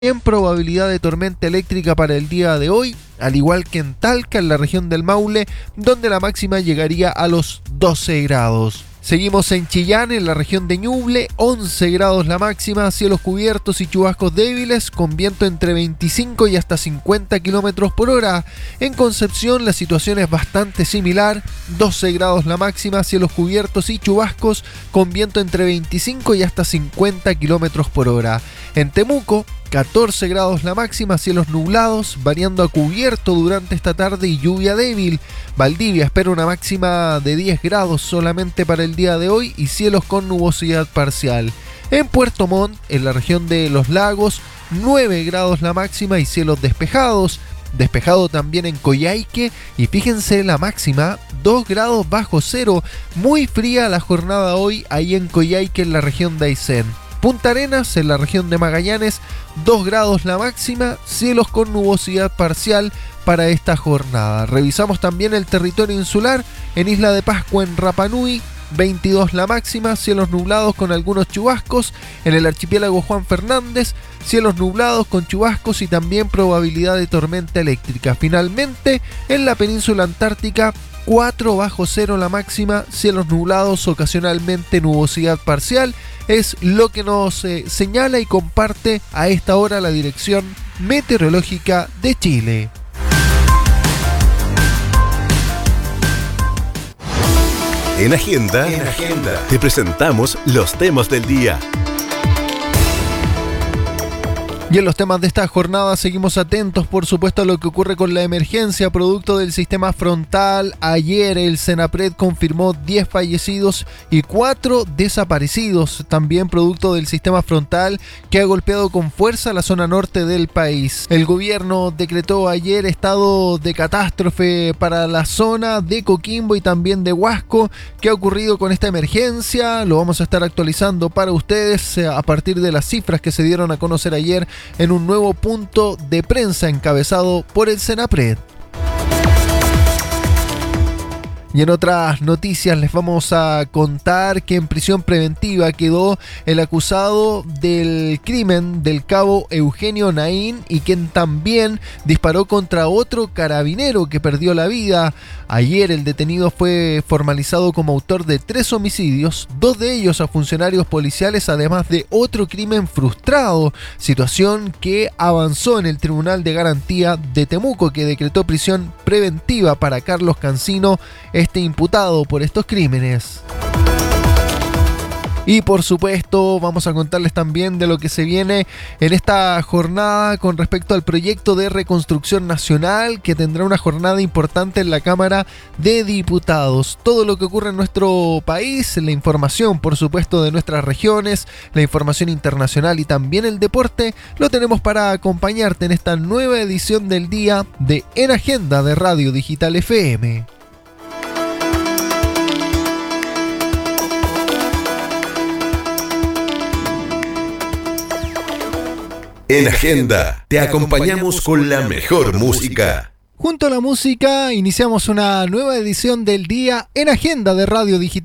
En probabilidad de tormenta eléctrica para el día de hoy, al igual que en Talca, en la región del Maule, donde la máxima llegaría a los 12 grados. Seguimos en Chillán, en la región de Ñuble, 11 grados la máxima, cielos cubiertos y chubascos débiles, con viento entre 25 y hasta 50 kilómetros por hora. En Concepción la situación es bastante similar, 12 grados la máxima, cielos cubiertos y chubascos, con viento entre 25 y hasta 50 kilómetros por hora. En Temuco, 14 grados la máxima, cielos nublados, variando a cubierto durante esta tarde y lluvia débil. Valdivia espera una máxima de 10 grados solamente para el día de hoy y cielos con nubosidad parcial. En Puerto Montt, en la región de Los Lagos, 9 grados la máxima y cielos despejados. Despejado también en Coyhaique y fíjense la máxima, 2 grados bajo cero. Muy fría la jornada hoy ahí en Coyhaique, en la región de Aysén. Punta Arenas, en la región de Magallanes, 2 grados la máxima, cielos con nubosidad parcial para esta jornada. Revisamos también el territorio insular, en Isla de Pascua, en Rapa Nui, 22 la máxima, cielos nublados con algunos chubascos. En el archipiélago Juan Fernández, cielos nublados con chubascos y también probabilidad de tormenta eléctrica. Finalmente, en la península antártica, 4 bajo cero la máxima, cielos nublados, ocasionalmente nubosidad parcial. Es lo que nos señala y comparte a esta hora la Dirección Meteorológica de Chile. En Agenda, te presentamos los temas del día. Y en los temas de esta jornada seguimos atentos, por supuesto, a lo que ocurre con la emergencia producto del sistema frontal. Ayer el Senapred confirmó 10 fallecidos y 4 desaparecidos, también producto del sistema frontal que ha golpeado con fuerza la zona norte del país. El gobierno decretó ayer estado de catástrofe para la zona de Coquimbo y también de Huasco. ¿Qué ha ocurrido con esta emergencia? Lo vamos a estar actualizando para ustedes a partir de las cifras que se dieron a conocer ayer en un nuevo punto de prensa encabezado por el Senapred. Y en otras noticias les vamos a contar que en prisión preventiva quedó el acusado del crimen del cabo Eugenio Naín y quien también disparó contra otro carabinero que perdió la vida. Ayer el detenido fue formalizado como autor de 3 homicidios, 2 de ellos a funcionarios policiales, además de otro crimen frustrado, situación que avanzó en el Tribunal de Garantía de Temuco, que decretó prisión preventiva para Carlos Cancino, este imputado por estos crímenes. Y por supuesto vamos a contarles también de lo que se viene en esta jornada con respecto al proyecto de reconstrucción nacional, que tendrá una jornada importante en la Cámara de Diputados. Todo lo que ocurre en nuestro país, la información por supuesto de nuestras regiones, la información internacional y también el deporte, lo tenemos para acompañarte en esta nueva edición del día de En Agenda de Radio Digital FM. En Agenda, te acompañamos con la mejor música. Junto a la música, iniciamos una nueva edición del día en Agenda de Radio Digital.